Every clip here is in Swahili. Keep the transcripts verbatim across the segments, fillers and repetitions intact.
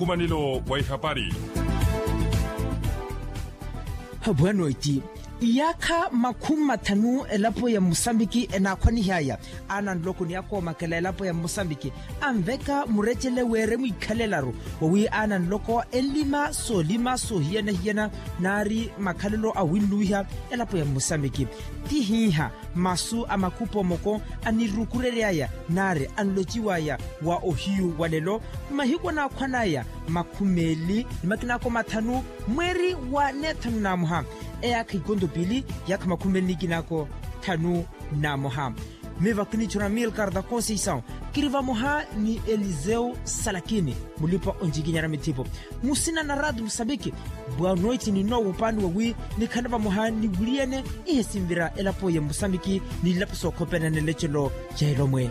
nkumanilo wa ihabari. Bueno iti iyaka makumi matano elapo ya Mosambiki enakwani haya ana nloko ni yako makela elapo ya Mosambiki amveka murechele were mwikhalelaro wawi ana nloko elima solima sohiana hiana nari makhalelo awinluiha elapo ya Mosambiki tihiha masu amakupo moko anirukurereaya nare anlochiwaya wa ohiu walelo mahiko na kwanaya makumeli makinako matano mweri wa netanu na muha ea kikondo pili yak makumeli kinako tanu na muha meva kinichura mil karda konseisan kiriva muha ni Eliseu Salakini mulipa onjiginyara mitipo musina na radu Mosambiki bwa noiti ni no upanu wawi ni kanaba muha ni guliene ihe simvira elapo ya Mosambiki ni lapo so kopena nelechelo jailomwe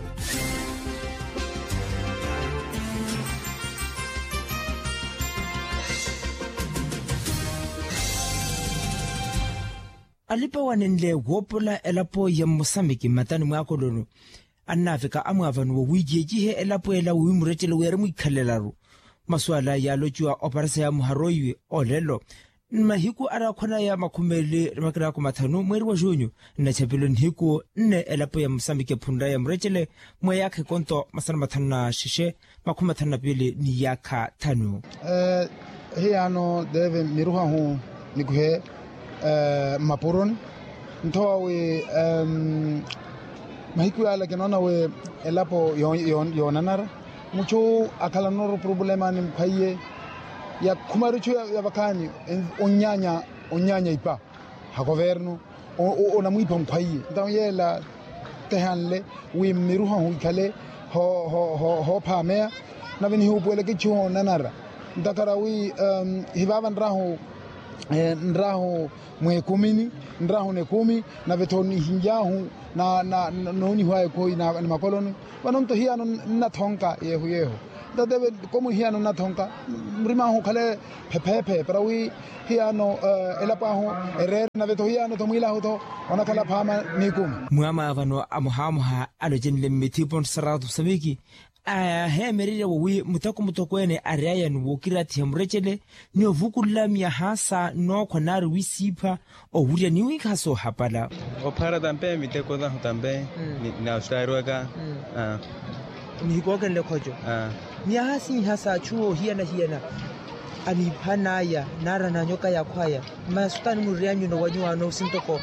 alipa wanenle wopola elapo ya Mosambiki matani mwako lono annafika amwavanu wawijejihe elapo ela wimurechele were mwikhalelaru maswala ya lochua operasa ya muharoiwe olelo mahiku ara khona ya makhumeli makira ko mathano mweri wa junyo na chapelo nhiku nne elapo ya Mosambiki phunda ya murechele mwe yakhe konto masana mathana shishe makhumathana pili ni yakha thanu eh hiano deve miruha hu nikuhe Uh, mapuron ntoa we um, mahiku ala kenona we elapo yonanara yon, mucho akala noro problema ni mkhaye ya kumarucho ya, ya bakani onyanya onyanya ipa ha governo ona muipa mkhaye ntaw yela tehanle we miruha hu kale ho ho ho ho phamea na veni hu pwele ke chu nanara ndakara we um, hibaban raho Eh, ndraho mwe kumini ndraho ne kumi na vetoni hinjahu na na noni hwae koi na ni makoloni wanomto hiano na thonka yehu yehu dadebe komu hiano na thonka mrima hu khale pepepe prawi hiano uh, elapa hu erer na veto hiano to mwila hu to ona kala phama ni kumi muama avano amuhamuha alojenle mitipon saratu samiki a he merire wi mutako mutoko ene area no wokirati hamrechele ni ovukula mia hasa no konari wisipa o wuria ni wikaso hapala o para tambe miteko da tambe na usairoga ah ni gogen le kojo ah ni hasi hasa chuo hiana hiana ani panaya nara na nyoka ya kwaya masutani murianyu no wanywa no sintoko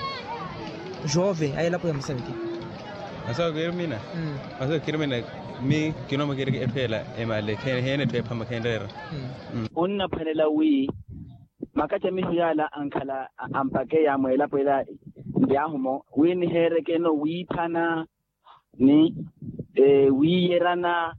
jove ayela po ya Mosambiki asa germina asa kirmina mi kino magere epela emale kene hene to pama kendera onna panela wi makacha mi yala ankala ampake ya mwela pela ndiahumo wi ni hereke no wi pana ni e wi yerana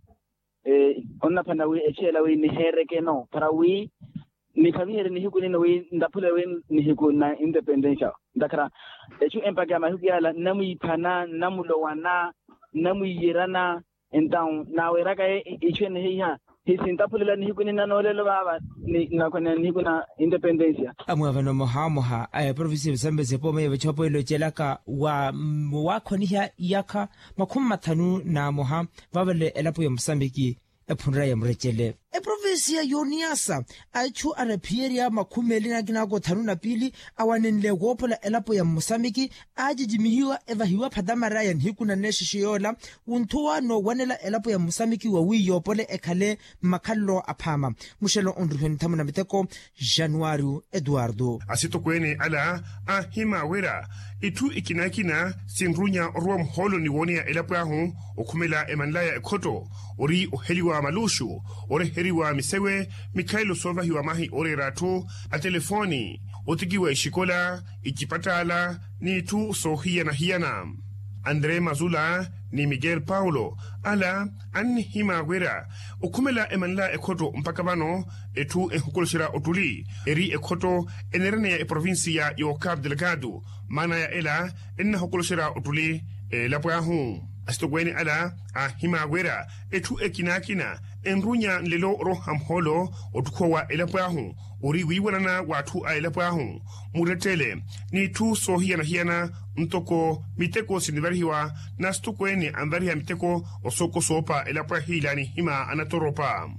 e onna pana wi echela wi ni hereke no para wi ni familia ni hiku ni wi ndapula wi ni hiku na independence ndakara echu empake ma hiku yala namu pana namulo wana namu yerana então na weraka ichwene hiya hisinta pulela ni hikuni na nolelo baba ni na kona ni hikuna independencia amwa no mohamoha ay province sembe sepo me bechopo ilo chelaka wa wakho ni ya yakha makhum mathanu na moha babele elapo ya Mosambiki ephunra ya mrechele e province ya Yoniasa aichu arapieria makhumeli na kinako thanu na pili awanenle gopola elapo ya Mosambiki ajijimihiwa evahiwa phadama ryan hikuna neshishiyola unthuwa no wanela elapo ya Mosambiki wa wiyopole ekhale makhallo aphama mushelo ondruheni thamu na miteko January Eduardo asito kwene ala ahima wera itu ikinakina sinrunya ruam holo ni wonia elapo yahu okhumela emanlaya ekhoto ori oheliwa malushu ore heriwa misewe Mikhailo sova hiwa mahi ore rato a telefoni otikiwa ishikola ikipatala ni tu sohia na hiana Andre Mazula ni Miguel Paulo ala anni hima gwera okumela emanla ekoto mpaka bano etu ehukolshira otuli eri ekoto enerene ya e provincia yo Cabo Delgado mana ya ela enna hukolshira otuli e lapwahu astogweni ala a hima gwera etu ekinakina enrunya lelo roham holo otukwa elapwahu ori wiwanana watu a elapwahu muretele ni tu sohia na hiana mtoko miteko sinivarihiwa na stukweni anvaria miteko osoko sopa elapwahila ni hima anatoropa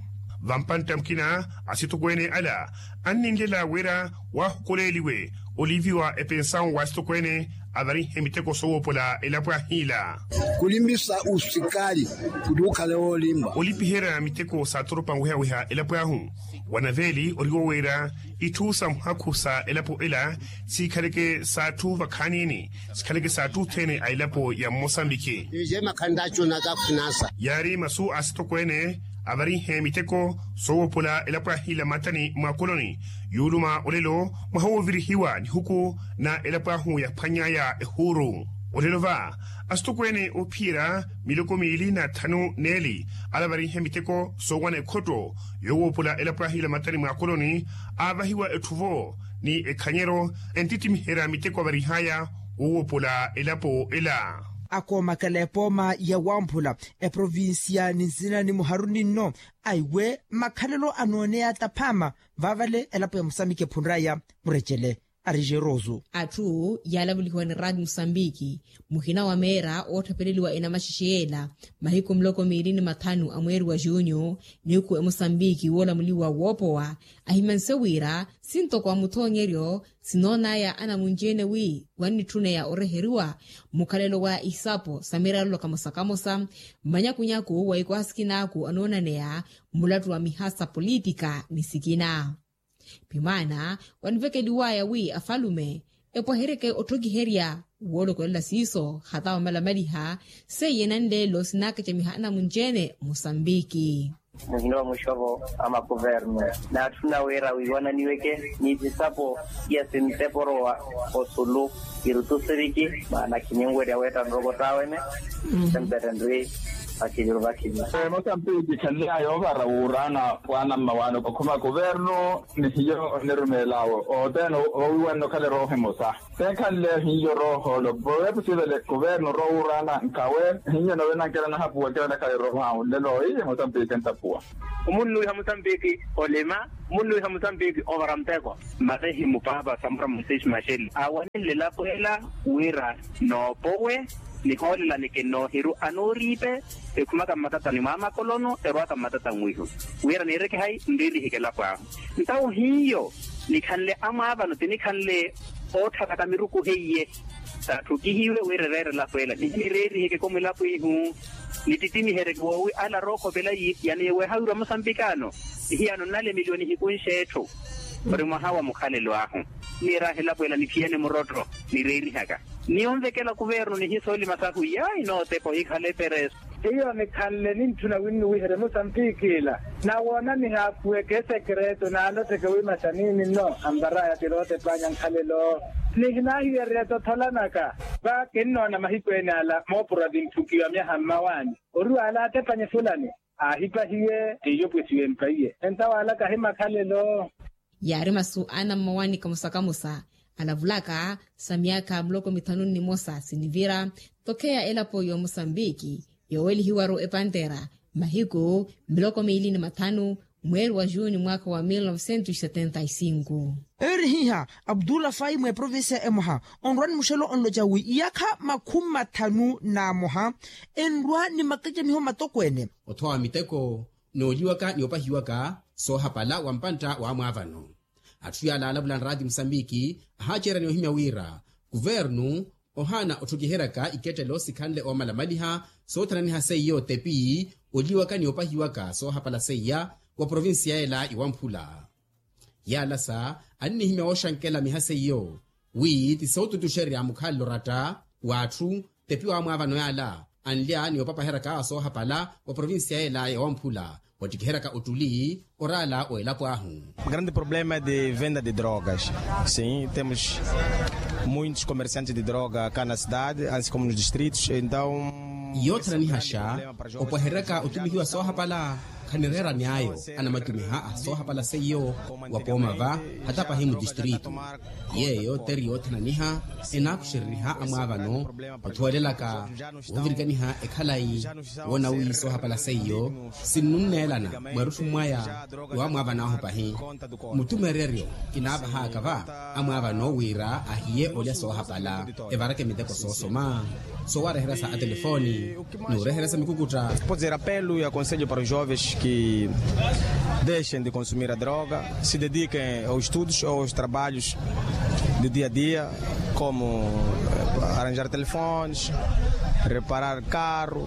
vampantamkina asitokwene ala annindela wera wa hukoleliwe oliviwa epensan wa asitokwene avari hemiteko sowopola elapwa hila kulimbisa usikali kuduka leo limba olipihera miteko satoropa weha weha elapwa hu wanaveli oriwowera itusa mhakusa elapo ela sikaleke satu vakanini sikaleke satu tene ailapo ya Mosambiki ije makandacho na kafunasa yari masu asitokwene avari hemiteko sowopola elapwa hila matani mwakoloni yuluma olelo mahawoviri hiwa ni huku na elapwa hu ya panyaya ehuru olelo va asitokwene opira miloko mili na tanu neli alavari hemiteko sowane koto yowopola elapwa hila matani mwakoloni avahiwa etuvo ni ekanyero entiti mihera miteko avari haya uwopola elapo ela akoma kalepoma ya Wamphula e provincia ninzina ni muharuni no aiwe makhalelo anone ya taphama vavale elapo ya Mosambiki phunraya murechele arijerozu atu yalavuliwa ni Radio Mosambiki muhina wa mera othapeleliwa ena mashishiyela mahiko mloko mirini mathanu amweri wa junyo niku e Mosambiki wola muliwa wopowa ahimansewira sinto kwa muthonyerio sinona ya ana munjene wi wani tune ya oreheriwa mukhalelo wa isapo samira loka mosakamosa manyakunyaku wa ikwaskinako anona neya mulatu wa mihasa politika nisikina pimana wanvekedi waya wi afalume epo hereke otogiheria wolo kola siso hata malamaliha seyena ndelo sinaka chemihana munjene Mosambiki Mugino mushovo ama governo na tunawera wiwana niweke ni zisapo ya semteporo wa osulu irutusiriki maana kinyengwe ya weta ndogo tawene sembetendwe akijurubakini Mosambiki kanya yovara urana wana mawano kuma governo ni hiyo nerumelawo o deno o wano kale rohe mosa tekale hiyo roho lo boe pusile governo ro urana nkawe hiyo no wena kala na hapu wakala kale roho lelo hiyo Mosambiki ntapua umunnu ya Mosambiki olema munnu ya Mosambiki overamteko marehi mupaba samra musesh masheli awani lelapo ela wira no powe Nicola ni keno hiru anoripe e kumaka matata ni mama kolono e rata matata mwihu wira ni reke hai ndili hikela kwa ntao hiyo ni kanle amaba no tini kanle ota kata miruku heye ta tukihiwe wira rere la kwela ni rere hike komela puihu ni titini here gwowi ala roko bela yi yani we haura Mosambikano hiya no nale milioni hikunsheto bari mahawa mukhalelo ahu ni rahela kwela ni kiene murodro ni rere haka ni onvekela governo ni hisoli masaku ya inote po ikhale peres iyo ni khalle ni ntuna winu wihere Mosambiki la na wona ni hakuweke secreto na alote ke wima sanini no ambara ya tirote panya khalelo ni hinahi ya reto tholanaka ba kenno na mahikweni ala mopura dintukiwa mya hamawani oru ala te panya fulani a hipa hiye tiyo pwesiwe mpaiye entawa ala kahima khalelo yare masu ana mawani kamusakamusa alavulaka samiaka mloko mitanu ni mosa sinivira tokea elapo yo Mosambiki yoweli hiwaro epantera mahiko mloko miili ni matanu mweri wa Juni mwaka wa mil novecentos e setenta e cinco eri hiha Abdullah Fai mwe provinsia emoha onrwan mushelo onlo jawi iyaka makhum mathanu na moha enrwa ni makaje miho matokwene othoa miteko noliwaka niopahiwaka so hapala wampanta wa mwavano atuyala alabulan Radio Mosambiki hachera ni ohimya wira governo ohana otukiheraka iketelo sikhanle omalamaliha so tanani haseyo tepi oliwaka ni opahiwaka so hapala seya wa provinsia ela iwamphula yala sa anni himya oshankela mihaseyo wi tisautu tusheria mukhalo rata watu tepi wa mwavano yala anlia ni opapaheraka so hapala wa provinsia ela iwamphula Heraka Otuli, orala ou elapo ahu. O grande problema é de venda de drogas. Sim, temos muitos comerciantes de droga cá na cidade, assim como nos distritos, então... E outra ni hasha, opo heraka Otuli hiwa soha pala kanirera nyayo, ana matumiha a soha pala seyo, wapoma va, hata pahimu distrito. Yeyo teri otra niha, enakushiriha amavano, otuwalela ka, uvirika niha ekhalai, wona ui soha pala seyo, sinunelana, mwarufu mwaya, wa amavana aho pahi. Mutumererio, kinaba haka va, amavano wira ahiye olia soha pala, evarake miteko sosoma, so wareherasa a telefone, no reherasa mikukuta. Pode dizer apelo e aconselho para os jovens jovens que deixem de consumir a droga, se dediquem aos estudos ou aos trabalhos do dia a dia, como arranjar telefones, reparar carro.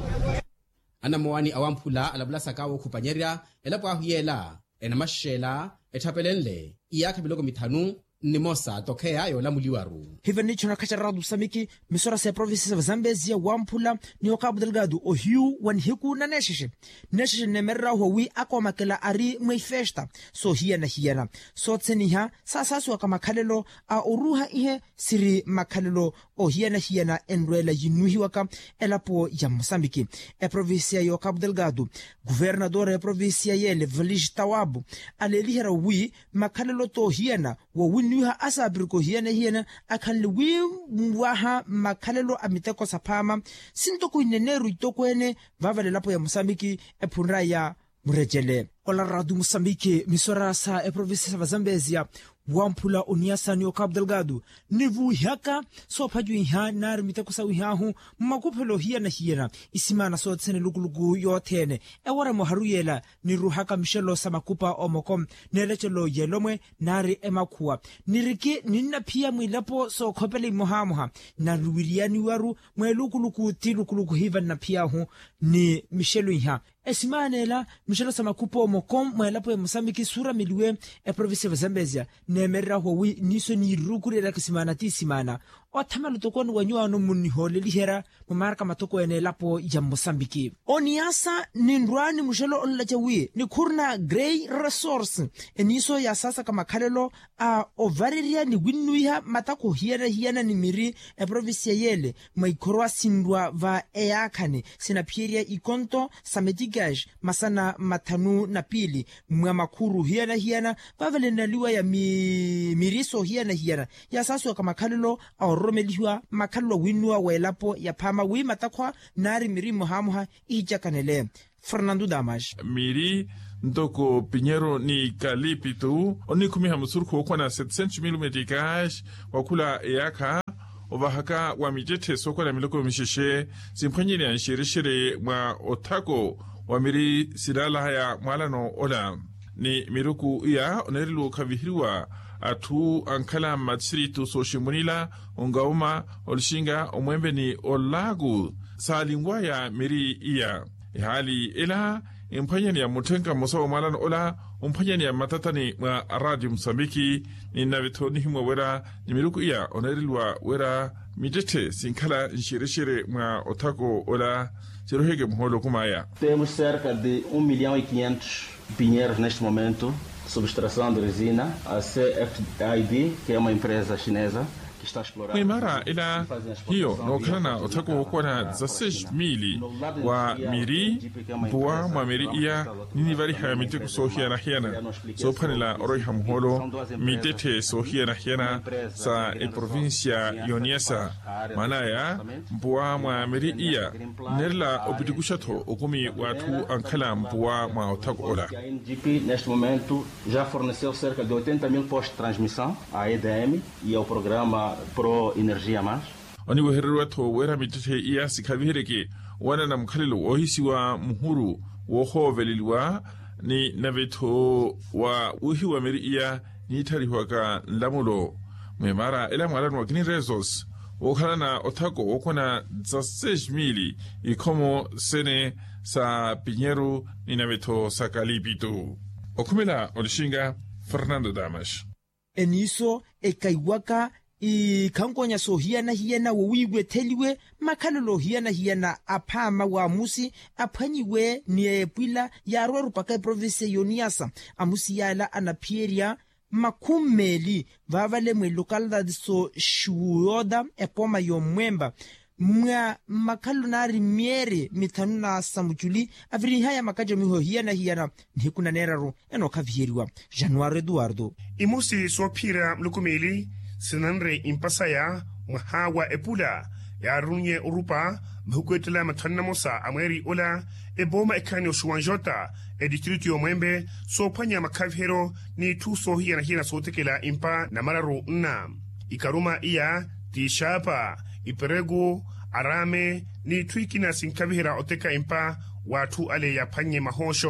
Ana moani awampula alabula sakawo kupanyerya elapo ahuyela ena mashela etapelenle iyake biloko mitanu ni mosa tokea yola muliwaru. Hivi nicho na kacharadu samiki misora se provinsi za Zambezia wampula ni Cabo Delgado o hiu wanhiku na neshishe. Neshishe nemerra huwi ako makela ari mwifesta so hiya na hiyana. So tseniha sasasu waka makalelo a uruha ihe siri makalelo o hiya na hiyana enruela yinuhi waka elapo ya Mosambiki. E provinsia yo Cabo Delgado, guvernador e provinsia yele Valish Tawabu alelihera wi makalelo to hiyana wa wini nuha asa abiriko hiena hiena akan liwi mwaha makalelo amiteko sapama sintoko ineneru itoko ene vavale lapo ya Mosambiki epunra ya murejele. Ola radu Mosambiki misora sa e provinsi sa Zambezia wampula oniasa ni Cabo Delgado nivu haka so paju iha nar miteko sa wihahu makupelo hiena hiena isimana so tsene lukuluku yotene ewara moharuyela ni ruhaka mishelo samakupa omokom nelechelo yelomwe nari emakua niriki ninna pia mwilapo so kopele mohamoha na ruwiriani waru mwelukuluku tilukuluku hiva na pia hu ni mishelo iha esimanela mishelo samakupa omokom mwelapo ya Mosambiki sura miliwe e provinsi ya Zambezia nemerra huwi niso ni rukurera kisimana tisimana otamalu tokoni wanyuano munihole lihera mumaraka matoko ene lapo ya Mosambiki. Oniasa ni ndruani mshelo onlachawi ni kurna grey resource eniso ya sasa kama kalelo a ovariria ni winuiha matako hiena hiena ni miri e provinsia yele maikorwa sindwa va eakane sinapieria ikonto sametigaj masana matanu na pili mwa makuru hiena hiena vavele naliwa ya mi, miriso hiena hiena ya sasa kama kalelo a romeliwa makallo winua welapo ya pama wi matakwa nari miri muhamuha ijakanele. Fernando Damas miri ndoko Pinheiro ni Calipitu oni kumiha musurku kwa setecentos mil meticais wakula eaka ovahaka wa mijete soko na miloko mishishe simpanyini ya nshirishire mwa otako wa miri silala haya mwalano ola ni miruku iya onerilu kavihiriwa atu ankala matsiritu so shimunila ongauma olishinga omwembe ni olagu salingwa ya miri iya hali ila impanyani ya mutenga mosa malano ola umpanyani ya matatani ma Radio Msambiki ni navitoni himwa wera ni miruku iya onerilwa wera midete sinkala nshirishire ma otako ola sirohege muholo kumaya. Temos cerca de um milhão e quinhentos pinheiros neste momento sob extração de resina. A C F I D, que é uma empresa chinesa, Mwimara ila hiyo nokana otako kwa za sesh mili wa miri buwa mwa miri iya nini vari haya mitiku sohia na hiena so panila oroi hamuholo mitete sohia na hiena sa e provincia Yoniasa manaya buwa mwa miri iya nerla obitikushato okumi watu ankala buwa mwa otako ola. Neste momento já forneceu cerca de oitenta mil postos de transmissão à E D M e ao programa Pro Energia Mais. Oni wehererwa to wera mitete iya sikavihireke wana na mkhalilo ohisiwa muhuru woho velilwa ni naveto wa uhiwa meri iya ni tarihuwaka lamulo mwemara ila mwalano wakini rezos wakhalana otako wakona za sesh mili ikomo sene sa Pinheiro ni naveto sa Calipitu. Okumela olishinga Fernando Damas. Eniso ekaiwaka I kankonya so hiana hiana wiwe teliwe makalolo hiana hiana apama wa musi apanyiwe ni pila ya roru paka province Yoniasa amusi yala anapieria makumeli vavale mwe lokalidade so shuoda epoma yomwemba mwa makalo nari miere mitanu na samujuli aviri haya makaja miho hiana hiana nikuna neraro eno kavieriwa Januari Eduardo imusi so pira mlukumeli sinanre impasaya mhawa epula ya runye urupa mhukwetela matana mosa amweri ola eboma ekanyo shuanjota e distritu yomwembe so panya makavhero ni tu so hiana hiana so tekela impa na mararu nna ikaruma iya tishapa iperego arame ni tuikina sinkavhera oteka impa watu ale ya panye mahosho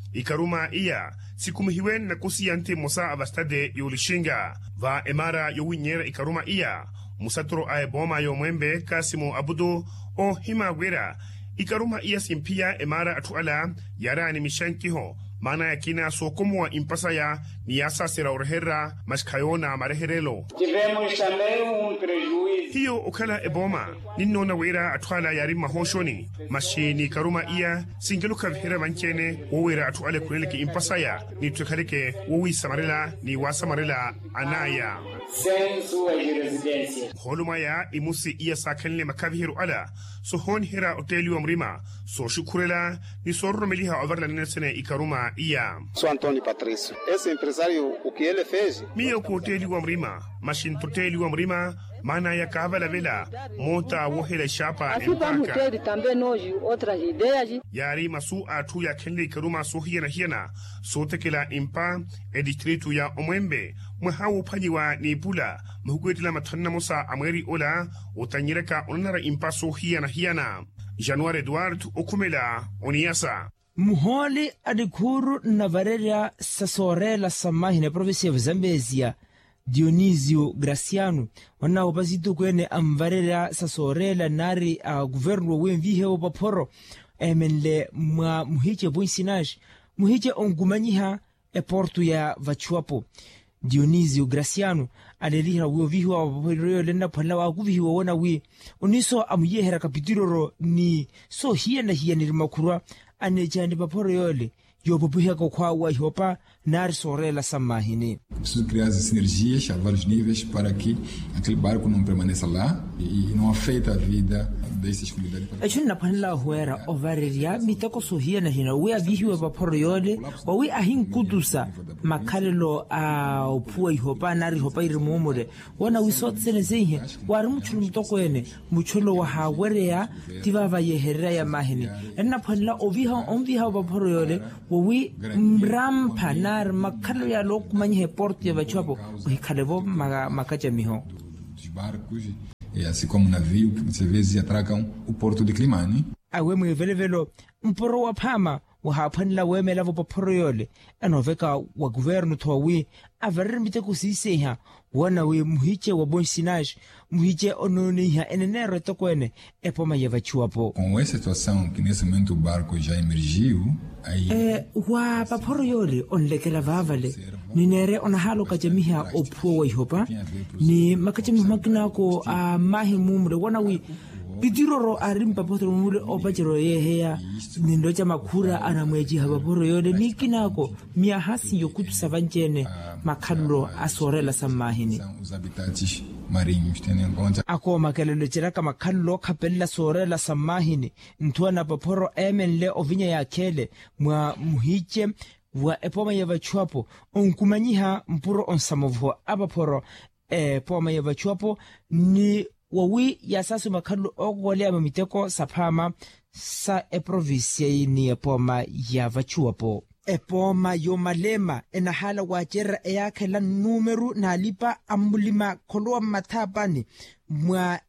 ikaruma iya sikumuhiwen na kusiyante musa abastade yolishinga va emara yowinyera ikaruma iya musatro ae boma yo mwembe Kasimo Abudo o hima gwera ikaruma iya simpia emara atuala yara ni mishankiho mana yakina sokomwa impasa ya ni yasa sera urhera mashkayona mareherelo tivemos também um prejuízo hiyo ukala eboma ninno na wera atwala yari mahoshoni mashini karuma iya singeluka vihera bankene wowera atwale kuneleke impasa ya ni tukaleke wowi samarela ni wasamarela anaya sem suas residências holuma ya imusi iya sakanle makavihiru ala so hon hera hoteli wa mrima so shukurela ni sorro meliha overla nesene ikaruma ia sou Antônio Patrício. Esse empresário, o que ele fez? Mio ko hoteli wa mrima mashin hoteli wa mrima mana ya kavala vela mota wohela shapa empaka ter também hoje outras ideias yari masu atu ya kende ikaruma so hiena hiena so tekela impa e distritu ya Omwembe mhawo phanyiwa ni pula mhugwetila mathanna musa amweri ola utanyireka onara impa so hiena hiena January Edward okumela oniasa muholi adikhuru na vareria sasorela samahine provinsia ya Zambezia Dionisio Graciano wana opasitu kwene amvareria sasorela nari a governo wenvihe opaporo emenle mwa muhiche bonsinage muhiche ongumanyiha e portu ya Vachuapo Dionisio Graciano alelira wiviwa opaporo lenda phala wa kuviwa wona wi uniso amuyehera kapitiroro ni so hiena hiena rimakurwa anejani paporo yole yobubuha kwa wa hopa nar sorela samahine. Preciso criar sinergias a vários níveis para que aquele barco não permaneça lá e não afeta a vida dessas comunidades. Achun na panla huera overia mitako sohia na hina we avihiwe paporo yole wa we ahin kudusa makalelo a opua hopa nar hopa irimomore wana wisot senezehe war muchulu mtoko ene muchulu wa hawerea tivava yeherera ya mahine enna panla oviha onviha paporo yole we mrampa nar makalo ya lok manye porto ya Vachuapo uhikalevo makaja miho os barcos e assim como o navio que você vê se atracam o porto de Climane awe mwevelevelo mporo wa phama wa hapanla wemela vo paporo yole anoveka wa governo towi averre miteko siseha wana we muhiche wa bonsinage muhiche ononiha enenero tokwene epoma ya Vachuapo com essa situação que nesse momento o barco já emergiu aí eh wa paporo yole onlekela vavale ninere onahalo kajamiha opuo wa ihopa ni makachami makinako a mahimumre wana we Pitiroro arimpa potro mule opachero yeheya nindocha makura anamweji habaporo yole nikinako mia hasi yokutu savanchene makadro asorela samahini os habitats marinhos tendo em conta ako makelelo chiraka makadlo kapella sorela samahini ntwana paporo emenle ovinya yakele mwa muhiche wa epoma ya Vachuapo onkumanyiha mpuro onsamovo abaporo epoma ya Vachuapo ni wawi ya sasu makadlo ogolea mamiteko sapama sa e provinsia ni epoma ya Vachuapo epoma yo malema enahala wajera eyakela numeru na lipa ambulima koloa matapani mwa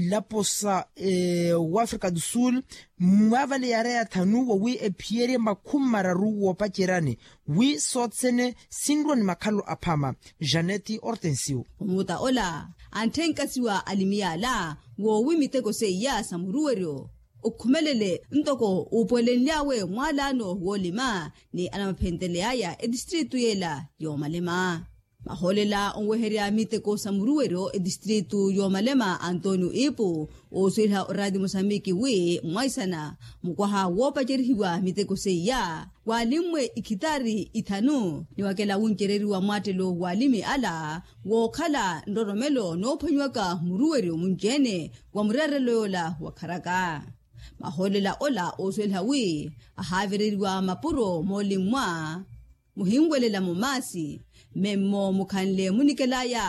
laposa e Afrika do Sul mwavale yarea tanu wawi epiere makumararu wapachirani wi sotsene sindron makalo apama Janeti Hortensio umuta ola antenkasiwa alimiyala wo wimiteko se ya samuruwerio ukhumelele ntoko upwelenyawe mwalano wolima ni anamaphendeleaya edistritu yela yomalema maholela onweheria miteko samuruwerio edistritu yomalema Antonio Ipu osirha Radio Mozambique wi mwaisana mukwaha wopacherihiwa miteko se ya walimwe ikitari itanu ni wakela unchereri wa mwatelo walimi ala wokhala ndoromelo nophonywaka muruwerio munjene wa murarelo yola wakharaka maholela ola oswelha wi ahavereriwa mapuro molimwa muhingwelela mumasi memo mukhanle munikelaya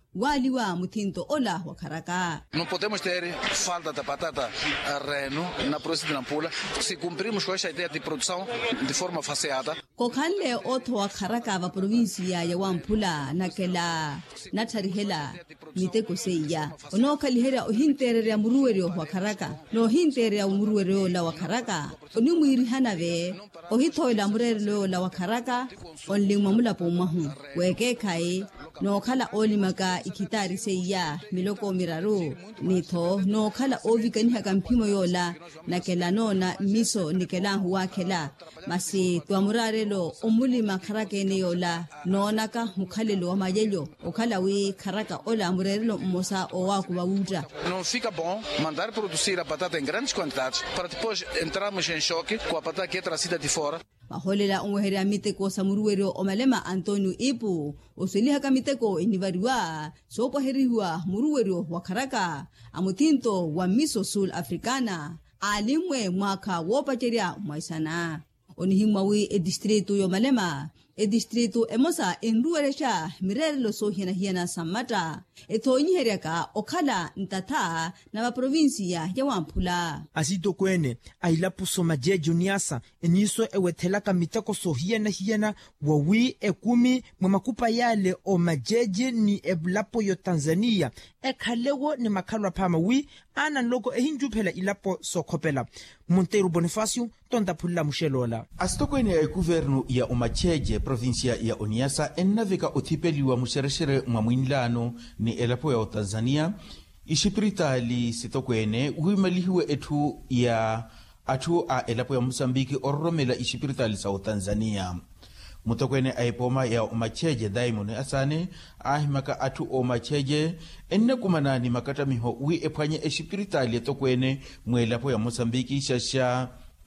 waliwa muthinto ola wa Karaka. Não podemos ter falta de batata reno na província de Nampula se cumprirmos com esta ideia de produção de forma faseada. Kokhanle otho wa Karaka va provinsia ya Wampula nakela natarihela miteko seiya ono kalihera ohinterere muruwere wa Karaka no hinterere muruwere la wa Karaka oni muiri hanave ohithoila murere la wa Karaka onlingwa mulapo mahu weke kai no khala olimaka ikitari seiya miloko miraru nitho no khala ovikani hakampimo yola nakela nona miso nikela huwa kela masi tuamurare lo omulima Karaka ene yola nonaka mukhalelo wa majelyo okhala wi Karaka ola murerelo mosa owa kubauta. Não fica bom mandar produzir a batata em grandes quantidades para depois entrarmos em choque com a batata que é trazida de fora. Maholela onweherea miteko samuruwero omalema Antonio Ipu osiliha kamiteko inivariwa sopo heriwa muruwero wa Karaka amutinto wa miso sul africana alimwe mwaka wopacheria mwaisana onihimwa wi e distrito yo malema e distrito emosa enruweresha mirelo so hiena hiena samata ethonyi heriaka okhala ntata na ba provincia ya Wampula asito kwene ailapuso majeju niasa eniso ewethela kamiteko so hiena hiena wawi ekumi mwamakupa yale o majeje ni eblapo yo Tanzania ekhalewo ni makhalwa phama wi ana loko ehinjuphela ilapo sokhopela Monteiro Bonifacio tonta phula mushelola asito kwene e governo ya omacheje provincia ya Oniasa enavika othipeliwa mushereshere mwamwinlano ni elapo ya Tanzania ishipiritali sitokwene uimalihiwe etu ya atu a elapo ya Mozambique oromela ishipiritali sa Tanzania mutokwene aipoma ya omacheje Diamond Asane ahimaka atu omacheje enne kumanani makata miho ui epanye ishipiritali etokwene mwelapo ya Mozambique shasha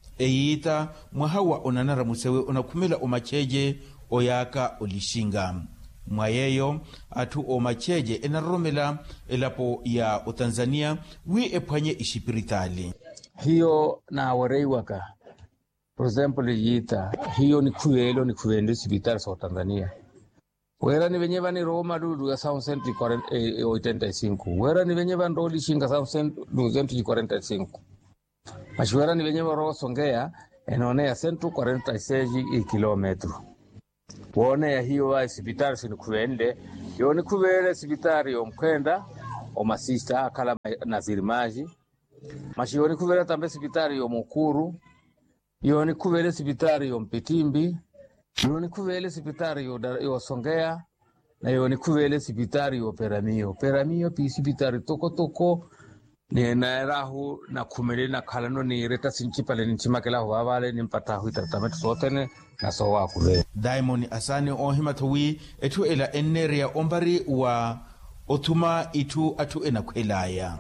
eita mwahawa onanara musewe onakumela omacheje oyaka olishinga mwayeyo atu omacheje enaromela elapo ya Tanzania wi epanye ishipiritali hiyo na wareiwaka por exemplo yita hiyo ni kuelo ni kuende hospitali sa Tanzania wera ni venye vani Roma dudu ya South Central ochenta y cinco wera ni venye van roli shinga South Central cuarenta y cinco mashuera ni venye varo Songea enone ya centro cuarenta y seis kilometro wone ya hiyo wa hospitali sinu kuende yo ni kuele hospitali omkwenda o masista akala nazirimaji mashiyo ni kuele tambe hospitali omukuru yo ni kuele hospitali ompitimbi yo ni kuele hospitali yo Songea na yo ni kuele hospitali yo Peramio Peramio pi hospitali toko toko ni naerahu na kumele na kalano ni reta sinchipale ni chimakela wavale ni mpata hui tratament sotene na sowa kule Diamond Asane ohimatowi etu ela eneria ombari wa otuma itu atu enakwelaya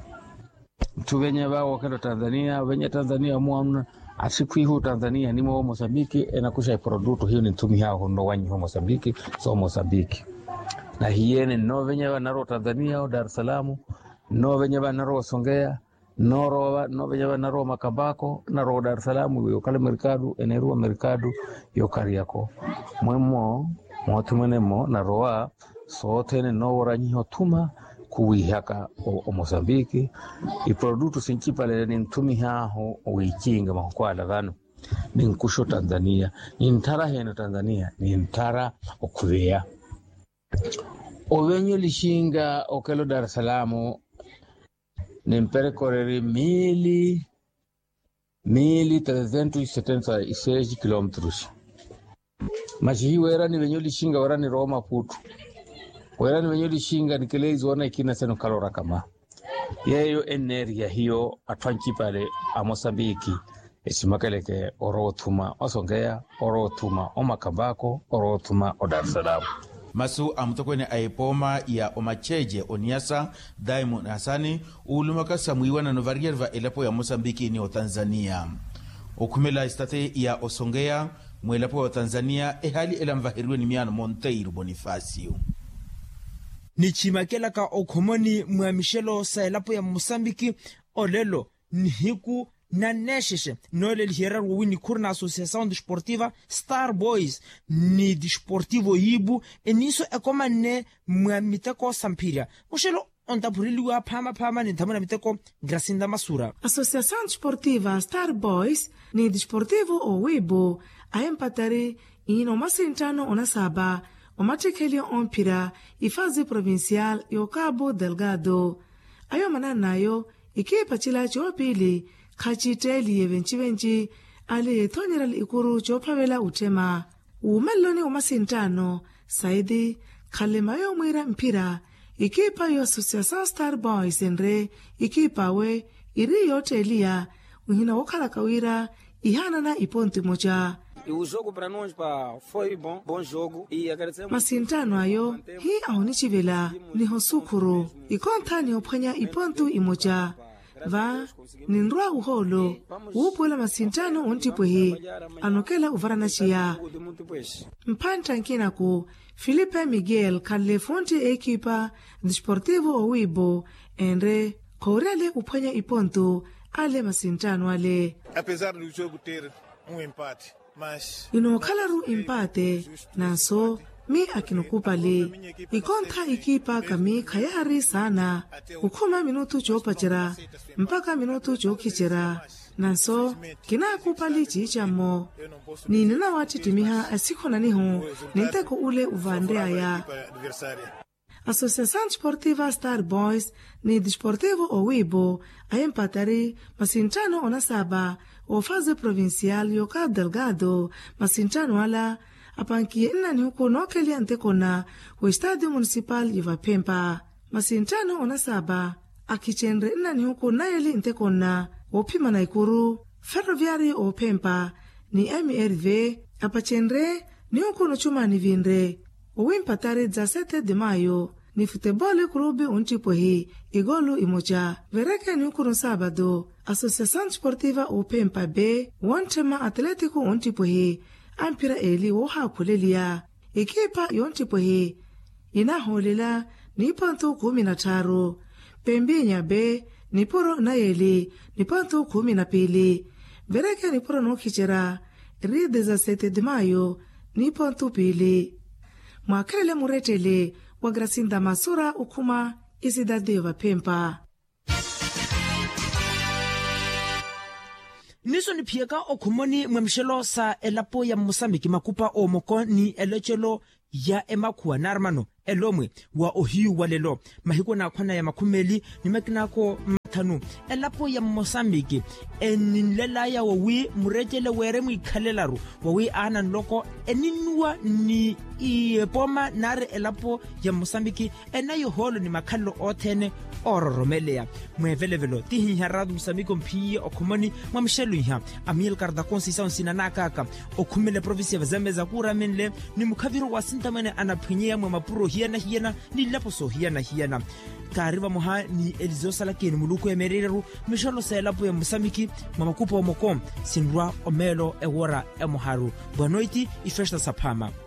mtu wenye wao kendo Tanzania wenye Tanzania muamna asikwihu Tanzania ni mo Mozambique enakusha produto hiyo ni tumi hao ndo wanyi ho Mozambique so Mozambique na hiene no wenye wanaro Tanzania o Dar es Salaam no venye banaro Songea no roba no venye banaro Makambako na ro Dar es Salaam yo kale mercado enerua mercado yo Kariako mwemo mwatumene na roa sotene no oranyi hotuma kuwihaka o, o Mozambique i produto sinchipale ni ntumi haho oichinga makwala vano ni nkusho Tanzania ni ntara heno Tanzania ni ntara okuvea ovenyo lishinga okelo Dar es Salaam ni percorrere mili mili trezentos e setenta e seis quilômetros mas hiyo era ni venyo lishinga era ni Roma Putu era ni venyo lishinga ni kile zona ikina seno kalora kama yeyo energia hiyo atwanchi pale a Mozambique esimakeleke orotuma osongea orotuma omakambako orotuma o Dar es Salaam masu amutokweni aipoma ya omacheje Oniasa Diamond Asane ulumaka samuiwana novarierva elapo ya Mozambique ni o Tanzania okumela istate ya Osongea mwelapo ya Tanzania ehali elamvahiriwe ni miano Monteiro Bonifacio ni chimakela ka okomoni mwa Michelo sa elapo ya Mozambique olelo ni hiku na nesheshe nole liherar wini kurna Associação Desportiva Star Boys ni desportivo yibu eniso ekoma ne miteko sampiria ushelo ontapuriliwa phama phama ni thamana miteko Gracinda Masura. Associação Desportiva Star Boys ni desportivo o wibu aempatari ino masintano onasaba omatekeli ompira ifazi provincial yo Cabo Delgado ayo mananayo ikipa chila chopili khachiteli yevenchivenchi ali thonyera ikuru chophavela utema umeloni omasintano saidi khalemayo mwira mpira ikipa yo Associação Star Boys enre ikipa we iri yotelia uhina wakala kawira ihana na iponti moja. O jogo para nós pa foi bom, bom jogo e agradecemos. Masintano ayo hi aonichivela ni hosukuru ikonta ni ophanya ipontu imoja va ninrwa uholo upola masintano ontipo hi anokela uvarana chia mpanta nkina ku Felipe Miguel Calefonte equipa Desportivo Owibo enre korele uphanya ipontu ale masintano ale. Apesar do jogo ter um empate, mas inokalaru empate naso mi akinukupali ikonta ikipa kami khayari sana ukuma minutu chopachera mpaka minutu chokichera naso kina kupali chichamo ni nina wati timiha asikhona niho ninteko ule uvande aya. Associação Desportiva Star Boys ni Desportivo Owibo aempatari masintano onasaba o fase provincial yo Cabo Delgado masintano ala apankie nani huko nokeli antekona o Estádio Municipal Ivapempa masintano onasaba akichenre nani huko naeli antekona o pima na ikuru Ferroviário o Pempa ni M R V apachenre ni huko no chuma ni vinre o wimpatare dezessete de maio ni futebol clube ontipo hi igolu imoja vereke ni huko no sábado Associação Desportiva o Pempa B wontema Atlético ontipo hi ampira eli wo hakulelia ikipa yontipo hi inaholela ni ponto kumi na tano Pembinya B ni poro na eli ni ponto kumi na pili vereke ni poro no kichera ri dezessete de maio ni ponto pili mwakelele muretele wa Gracinda Masura ukuma isidade wa Pempa. Niso ni pieka okumoni mwemshelo sa elapo ya Mosambiki makupa o moko ni elechelo ya emakua narmano elomwe wa ohiu walelo mahiko na kwana ya makumeli ni mekinako matanu elapo ya Mosambiki eninlela ya wawi murejele were mwikhalelaru wawi ana nloko eninwa ni iepoma nare elapo ya Mosambiki enayo holo ni makhalo othene ororomelea mwevelevelo tihinharadu Mosambiki mpiye okumoni mwamshelo iha amiel karda konsisa sinanakaka okumele province ya Zambeza kuramenle ni mukhaviru wa sintamene anaphinyea mwa mapuro hiena hiena ni lapo so hiena hiena kariva moha ni Elizosala keni muluku ya mereru misholo sa elapo ya Mosambiki mamakupa wa mokom sinrua omelo ewora emuharu bwanoiti ifeshta sapama.